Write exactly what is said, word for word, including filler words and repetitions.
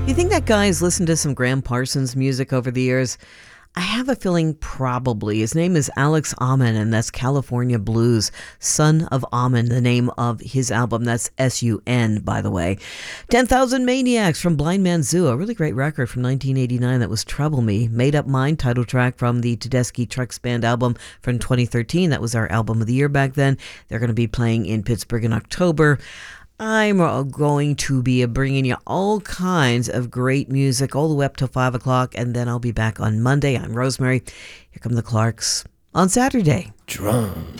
You think that guy's listened to some Graham Parsons music over the years? I have a feeling probably. His name is Alex Ammon, and that's California Blues. Son of Ammon, the name of his album. That's S U N, by the way. ten thousand Maniacs from Blind Man Zoo, a really great record from nineteen eighty-nine that was Trouble Me. Made Up Mind, title track from the Tedeschi Trucks Band album from twenty thirteen. That was our album of the year back then. They're going to be playing in Pittsburgh in October. I'm going to be bringing you all kinds of great music all the way up till five o'clock, and then I'll be back on Monday. I'm Rosemary. Here come the Clarks on Saturday. Drum.